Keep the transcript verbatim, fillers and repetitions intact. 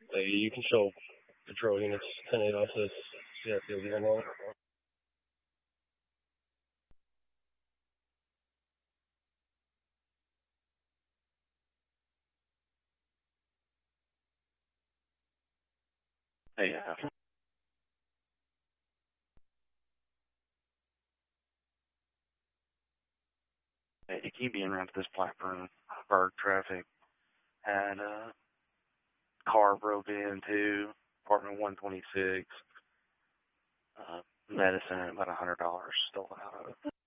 Hey, you can show patrol units ten eight oh six. Yeah, if you'll be in on. Hey, uh, hey, keep being around to this Blackburn Berg traffic. Had a car broke into, apartment one twenty-six, uh, medicine, about a hundred dollars stolen out of it.